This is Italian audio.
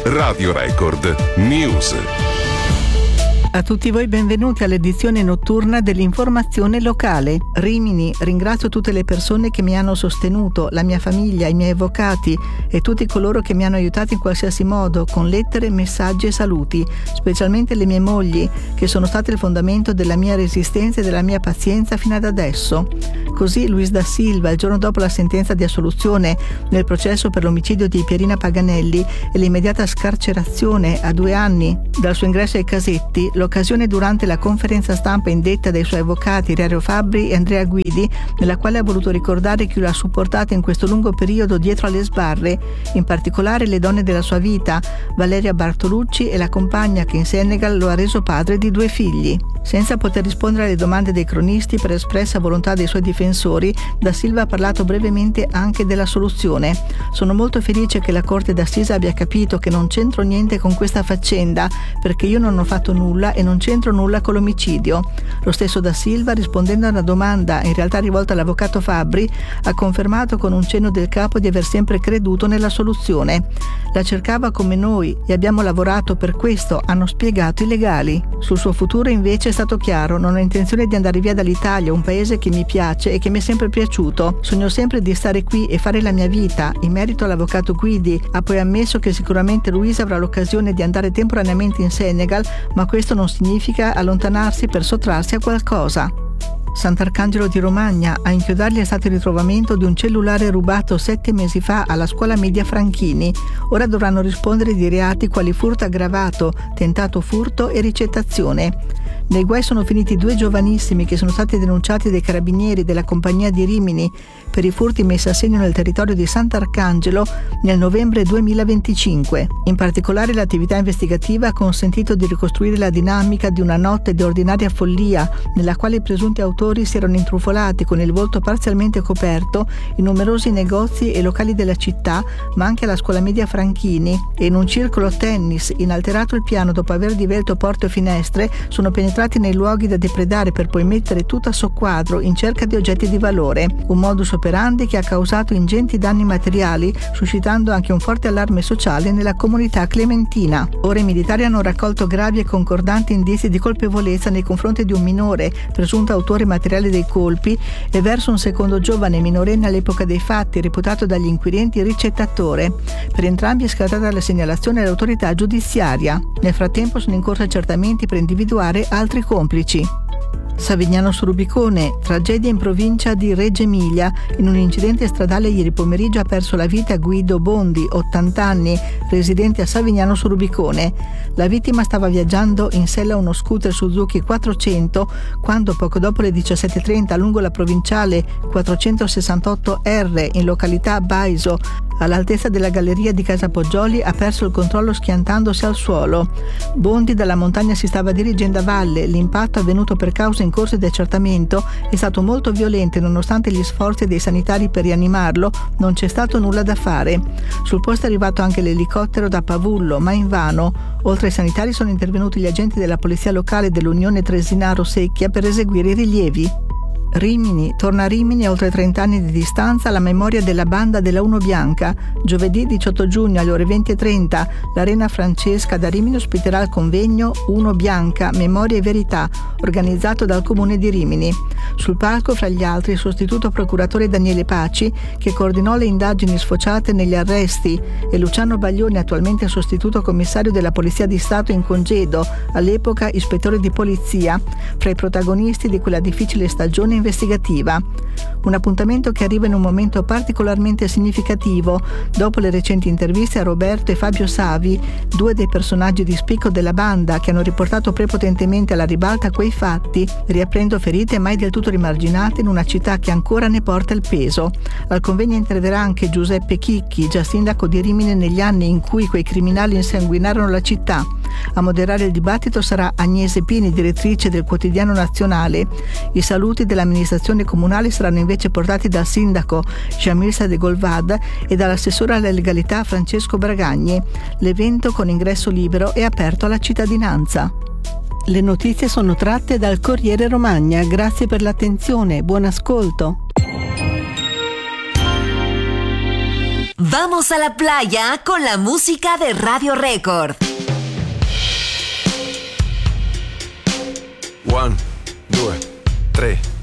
Radio Record News. A tutti voi benvenuti all'edizione notturna dell'informazione locale. Rimini, ringrazio tutte le persone che mi hanno sostenuto, la mia famiglia, i miei avvocati e tutti coloro che mi hanno aiutato in qualsiasi modo, con lettere, messaggi e saluti, specialmente le mie mogli, che sono state il fondamento della mia resistenza e della mia pazienza fino ad adesso. Così Luis da Silva, il giorno dopo la sentenza di assoluzione nel processo per l'omicidio di Pierina Paganelli e l'immediata scarcerazione a 2 anni dal suo ingresso ai casetti, l'occasione durante la conferenza stampa indetta dai suoi avvocati Ilario Fabbri e Andrea Guidi, nella quale ha voluto ricordare chi lo ha supportato in questo lungo periodo dietro alle sbarre, in particolare le donne della sua vita, Valeria Bartolucci e la compagna che in Senegal lo ha reso padre di 2 figli. Senza poter rispondere alle domande dei cronisti per espressa volontà dei suoi difensori, Da Silva ha parlato brevemente anche della soluzione. Sono molto felice che la Corte d'Assise abbia capito che non c'entro niente con questa faccenda, perché io non ho fatto nulla e non c'entro nulla con l'omicidio. Lo stesso Da Silva, rispondendo a una domanda in realtà rivolta all'avvocato Fabbri, ha confermato con un cenno del capo di aver sempre creduto nella soluzione. La cercava come noi e abbiamo lavorato per questo, hanno spiegato i legali. Sul suo futuro invece è stato chiaro: non ho intenzione di andare via dall'Italia, un paese che mi piace e che mi è sempre piaciuto. Sogno sempre di stare qui e fare la mia vita. In merito all'avvocato Guidi, ha poi ammesso che sicuramente Luisa avrà l'occasione di andare temporaneamente in Senegal, ma questo non significa allontanarsi per sottrarsi a qualcosa. Sant'Arcangelo di Romagna, a inchiodargli è stato il ritrovamento di un cellulare rubato 7 mesi fa alla scuola media Franchini. Ora dovranno rispondere di reati quali furto aggravato, tentato furto e ricettazione. Nei guai sono finiti 2 giovanissimi che sono stati denunciati dai carabinieri della compagnia di Rimini per i furti messi a segno nel territorio di Sant'Arcangelo nel novembre 2025. In particolare l'attività investigativa ha consentito di ricostruire la dinamica di una notte di ordinaria follia nella quale i presunti autori si erano intrufolati con il volto parzialmente coperto in numerosi negozi e locali della città, ma anche alla scuola media Franchini, e in un circolo tennis, inalterato il piano dopo aver divelto porte o finestre, sono penetrati nei luoghi da depredare per poi mettere tutto a soqquadro in cerca di oggetti di valore, un modus operandi che ha causato ingenti danni materiali, suscitando anche un forte allarme sociale nella comunità clementina. Ora i militari hanno raccolto gravi e concordanti indizi di colpevolezza nei confronti di un minore, presunto autore materiale dei colpi, e verso un secondo giovane minorenne all'epoca dei fatti, reputato dagli inquirenti ricettatore. Per entrambi è scattata la segnalazione all'autorità giudiziaria. Nel frattempo sono in corso accertamenti per individuare altri complici. Savignano sul Rubicone, tragedia in provincia di Reggio Emilia. In un incidente stradale ieri pomeriggio ha perso la vita Guido Bondi, 80 anni, residente a Savignano sul Rubicone. La vittima stava viaggiando in sella a uno scooter Suzuki 400 quando poco dopo le 17:30 lungo la provinciale 468R in località Baiso, all'altezza della galleria di Casa Poggioli, ha perso il controllo schiantandosi al suolo. Bondi dalla montagna si stava dirigendo a valle. L'impatto, avvenuto per cause in corso di accertamento, è stato molto violento e nonostante gli sforzi dei sanitari per rianimarlo non c'è stato nulla da fare. Sul posto è arrivato anche l'elicottero da Pavullo, ma invano. Oltre ai sanitari sono intervenuti gli agenti della polizia locale dell'Unione Tresinaro Secchia per eseguire i rilievi. Rimini, torna a Rimini a oltre 30 anni di distanza la memoria della banda della Uno Bianca. Giovedì 18 giugno alle ore 20:30 l'Arena Francesca da Rimini ospiterà il convegno Uno Bianca, Memoria e Verità, organizzato dal Comune di Rimini. Sul palco, fra gli altri, il sostituto procuratore Daniele Paci, che coordinò le indagini sfociate negli arresti, e Luciano Baglioni, attualmente sostituto commissario della Polizia di Stato in congedo, all'epoca ispettore di polizia, fra i protagonisti di quella difficile stagione investigativa. Un appuntamento che arriva in un momento particolarmente significativo, dopo le recenti interviste a Roberto e Fabio Savi, 2 dei personaggi di spicco della banda che hanno riportato prepotentemente alla ribalta quei fatti, riaprendo ferite mai del tutto rimarginate in una città che ancora ne porta il peso. Al convegno interverrà anche Giuseppe Chicchi, già sindaco di Rimini negli anni in cui quei criminali insanguinarono la città. A moderare il dibattito sarà Agnese Pini, direttrice del Quotidiano Nazionale. I saluti dell'amministrazione comunale saranno invece portati dal sindaco Jamil Sadegolvad e dall'assessore alla legalità Francesco Bragagni. L'evento, con ingresso libero, è aperto alla cittadinanza. Le notizie sono tratte dal Corriere Romagna. Grazie per l'attenzione, buon ascolto. Vamos a la playa con la música de Radio Record. 1, 2, 3